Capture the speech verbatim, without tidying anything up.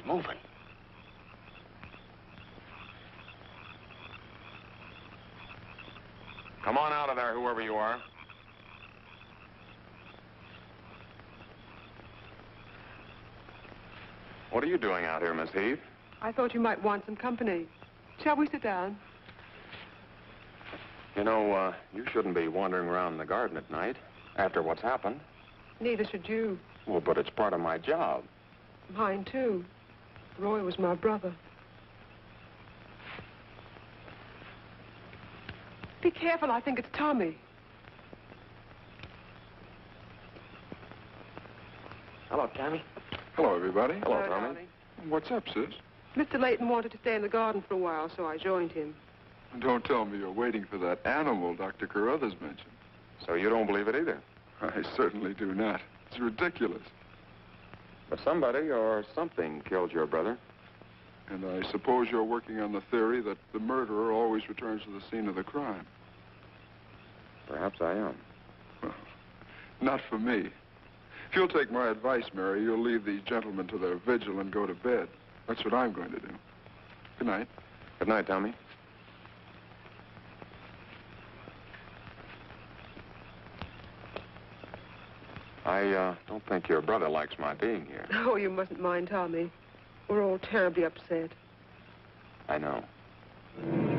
moving. Come on out of there, whoever you are. What are you doing out here, Miss Heath? I thought you might want some company. Shall we sit down? You know, uh, you shouldn't be wandering around the garden at night after what's happened. Neither should you. Well, but it's part of my job. Mine, too. Roy was my brother. Be careful, I think it's Tommy. Hello, Tommy. Hello, everybody. Hello, Hello, Tommy. darling. What's up, sis? Mister Layton wanted to stay in the garden for a while, so I joined him. Don't tell me you're waiting for that animal Doctor Carruthers mentioned. So you don't believe it either? I certainly do not. It's ridiculous. But somebody or something killed your brother. And I suppose you're working on the theory that the murderer always returns to the scene of the crime. Perhaps I am. Well, not for me. If you'll take my advice, Mary, you'll leave these gentlemen to their vigil and go to bed. That's what I'm going to do. Good night. Good night, Tommy. I, uh, don't think your brother likes my being here. Oh, you mustn't mind Tommy. We're all terribly upset. I know.